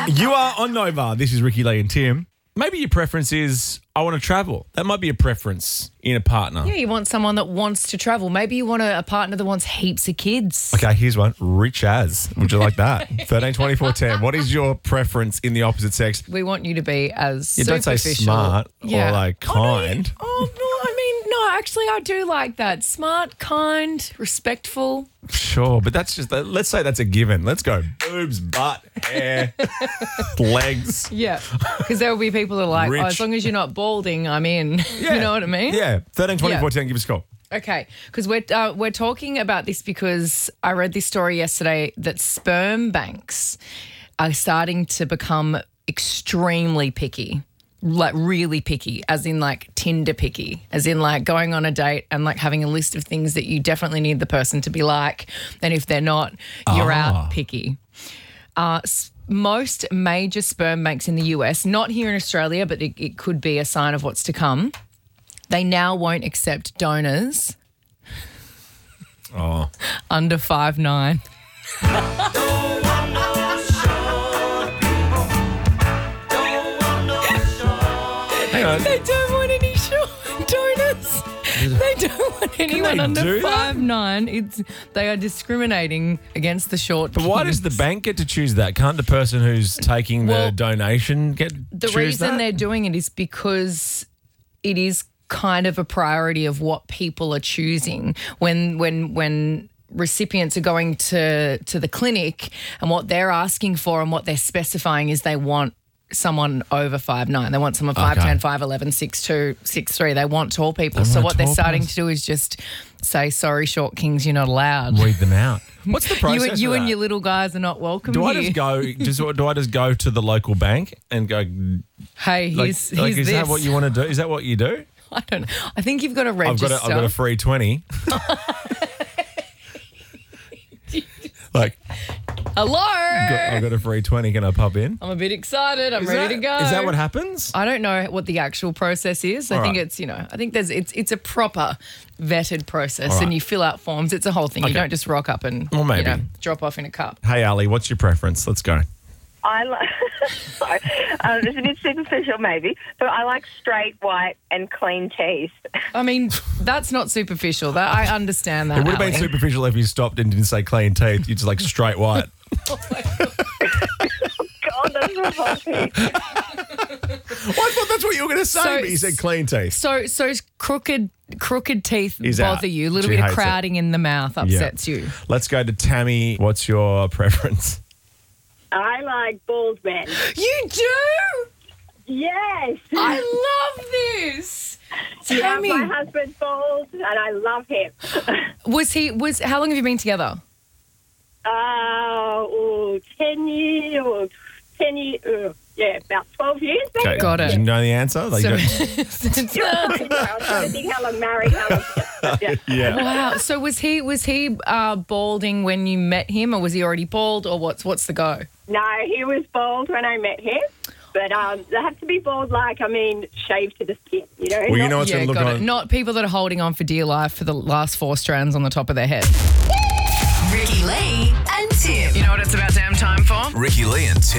You are on Nova. This is Ricky Lee and Tim. Maybe your preference is, I want to travel. That might be a preference in a partner. Yeah, you want someone that wants to travel. Maybe you want a partner that wants heaps of kids. Okay, here's one. Rich as. Would you like that? 13, 24, 10. What is your preference in the opposite sex? We want you to be as Don't say superficial. smart or like kind. Actually, I do like that. Smart, kind, respectful. Sure, but that's just, let's say that's a given. Let's go boobs, butt, hair, legs. Yeah, because there will be people that are like, Rich. as long as you're not balding, I'm in. Yeah. You know what I mean? Yeah, 13, 24, Yeah. 10, give us a call. Okay, because we're talking about this because I read this story yesterday that sperm banks are starting to become extremely picky. Like really picky, as in like Tinder picky, as in like going on a date and like having a list of things that you definitely need the person to be like. And if they're not, you're out picky. Most major sperm banks in the US, not here in Australia, but it could be a sign of what's to come. They now won't accept donors under 5'9". They don't want any short donors. They don't want anyone under 5'9". They are discriminating against the short. But why does the bank get to choose that? Can't the person who's taking the donation get the choose reason that? they're doing it is because it is kind of a priority of what people are choosing when recipients are going to the clinic, and what they're asking for and what they're specifying is they want someone over 5'9". They want someone 5'10", 5'11", 6'2", 6'3". They want tall people. So what they're starting to do is just say, sorry, short kings, you're not allowed. Weed them out. What's the process? You for and that? your little guys are not welcome Do I here. do I just go to the local bank and go, Hey, here's is this. that what you want to do? Is that what you do? I don't know. I think you've got to I've register. got a free 20. Like, Hello. I've got a free 20. Can I pop in? I'm a bit excited. I'm ready to go. Is that what happens? I don't know what the actual process is. I think it's, I think it's a proper vetted process, and you fill out forms. It's a whole thing. You don't just rock up and drop off in a cup. Hey, Ali, what's your preference? Let's go. It's a bit superficial maybe, but I like straight, white and clean teeth. I mean, that's not superficial. I understand that. It would have been Ali. superficial if you stopped and didn't say clean teeth. You just like straight white. Oh my God, that's revolting. Well, I thought that's what you were going to say, but you said clean teeth. So crooked teeth Is bother out. you. A little She bit of hates crowding in the mouth upsets you. Let's go to Tammy. What's your preference? I like bald men. You do? Yes. I love this. Tammy. Yeah, my husband's bald and I love him. How long have you been together? 10 years. About 12 years. Okay. Got it. Do you know the answer? Like, I was trying to think how I'm married. yeah. Wow. So was he balding when you met him, or was he already bald, or what's the go? No, he was bald when I met him. But they have to be bald, shaved to the skin, Well, you know what's going to look got on. it. Not people that are holding on for dear life for the last 4 strands on the top of their head. Ricky Lee and Tim. You know what it's about damn time for? Ricky Lee and Tim.